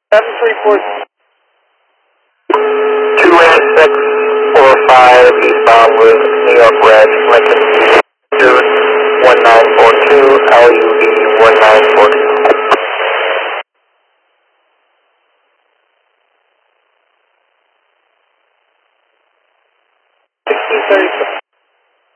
734. 28645 eastbound with New York Red, Lincoln, June 1942, LUV 1942. 1636.